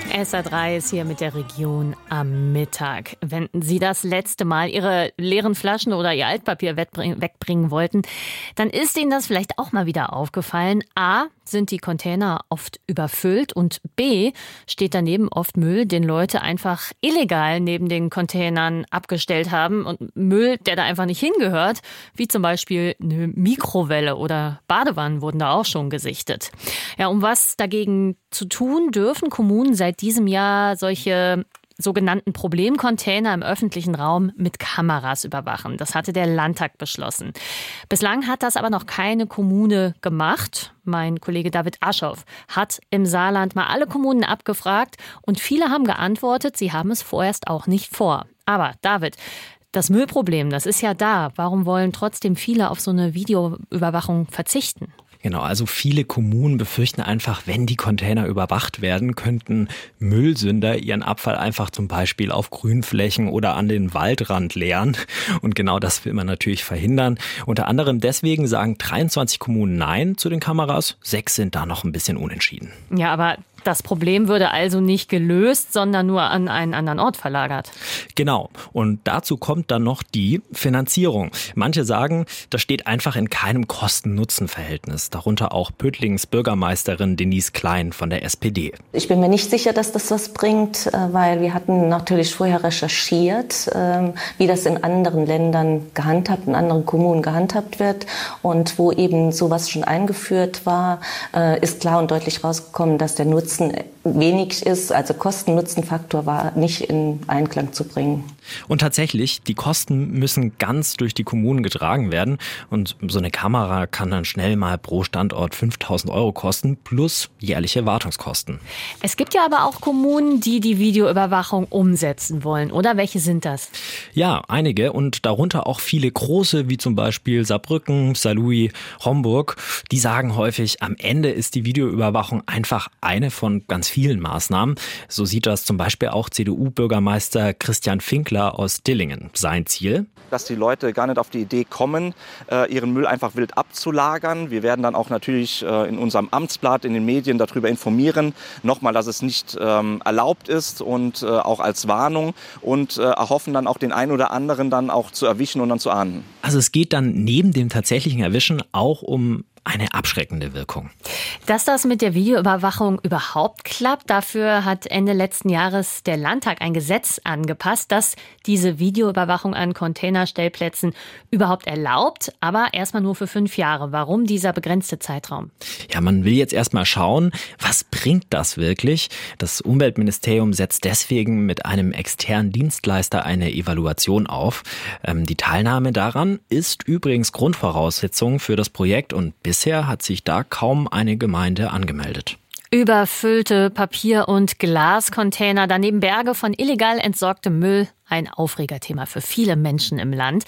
SR3 ist hier mit der Region am Mittag. Wenn Sie das letzte Mal Ihre leeren Flaschen oder Ihr Altpapier wegbringen wollten, dann ist Ihnen das vielleicht auch mal wieder aufgefallen. A, sind die Container oft überfüllt und B, steht daneben oft Müll, den Leute einfach illegal neben den Containern abgestellt haben und Müll, der da einfach nicht hingehört, wie zum Beispiel eine Mikrowelle oder Badewannen wurden da auch schon gesichtet. Ja, um was dagegen zu tun, dürfen Kommunen seit diesem Jahr solche sogenannten Problemcontainer im öffentlichen Raum mit Kameras überwachen. Das hatte der Landtag beschlossen. Bislang hat das aber noch keine Kommune gemacht. Mein Kollege David Aschoff hat im Saarland mal alle Kommunen abgefragt und viele haben geantwortet, sie haben es vorerst auch nicht vor. Aber David, das Müllproblem, das ist ja da. Warum wollen trotzdem viele auf so eine Videoüberwachung verzichten? Genau, also viele Kommunen befürchten einfach, wenn die Container überwacht werden, könnten Müllsünder ihren Abfall einfach zum Beispiel auf Grünflächen oder an den Waldrand leeren. Und genau das will man natürlich verhindern. Unter anderem deswegen sagen 23 Kommunen Nein zu den Kameras. 6 sind da noch ein bisschen unentschieden. Ja, aber das Problem würde also nicht gelöst, sondern nur an einen anderen Ort verlagert. Genau. Und dazu kommt dann noch die Finanzierung. Manche sagen, das steht einfach in keinem Kosten-Nutzen-Verhältnis. Darunter auch Pöttlings Bürgermeisterin Denise Klein von der SPD. Ich bin mir nicht sicher, dass das was bringt, weil wir hatten natürlich vorher recherchiert, wie das in anderen Ländern gehandhabt, in anderen Kommunen gehandhabt wird. Und wo eben sowas schon eingeführt war, ist klar und deutlich rausgekommen, dass der Nutzen wenig ist, also Kosten-Nutzen-Faktor war nicht in Einklang zu bringen. Und tatsächlich, die Kosten müssen ganz durch die Kommunen getragen werden und so eine Kamera kann dann schnell mal pro Standort 5.000 € kosten plus jährliche Wartungskosten. Es gibt ja aber auch Kommunen, die die Videoüberwachung umsetzen wollen, oder? Welche sind das? Ja, einige und darunter auch viele große, wie zum Beispiel Saarbrücken, Saarlouis, Homburg. Die sagen häufig, am Ende ist die Videoüberwachung einfach eine von ganz vielen Maßnahmen. So sieht das zum Beispiel auch CDU-Bürgermeister Christian Finkler aus Dillingen. Sein Ziel? Dass die Leute gar nicht auf die Idee kommen, ihren Müll einfach wild abzulagern. Wir werden dann auch natürlich in unserem Amtsblatt, in den Medien darüber informieren. Nochmal, dass es nicht erlaubt ist und auch als Warnung und erhoffen dann auch den einen oder anderen dann auch zu erwischen und dann zu ahnden. Also es geht dann neben dem tatsächlichen Erwischen auch um eine abschreckende Wirkung. Dass das mit der Videoüberwachung überhaupt klappt, dafür hat Ende letzten Jahres der Landtag ein Gesetz angepasst, das diese Videoüberwachung an Containerstellplätzen überhaupt erlaubt, aber erstmal nur für 5 Jahre. Warum dieser begrenzte Zeitraum? Ja, man will jetzt erstmal schauen, was bringt das wirklich? Das Umweltministerium setzt deswegen mit einem externen Dienstleister eine Evaluation auf. Die Teilnahme daran ist übrigens Grundvoraussetzung für das Projekt und bisher hat sich da kaum eine Gemeinde angemeldet. Überfüllte Papier- und Glascontainer, daneben Berge von illegal entsorgtem Müll. Ein Aufregerthema für viele Menschen im Land.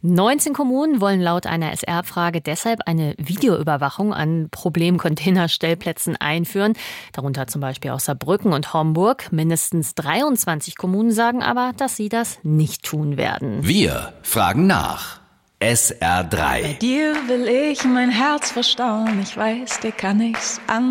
19 Kommunen wollen laut einer SR-Frage deshalb eine Videoüberwachung an Problemcontainerstellplätzen einführen. Darunter zum Beispiel auch Saarbrücken und Homburg. Mindestens 23 Kommunen sagen aber, dass sie das nicht tun werden. Wir fragen nach. SR3. Bei dir will ich mein Herz verstauen. Ich weiß, dir kann ich's an.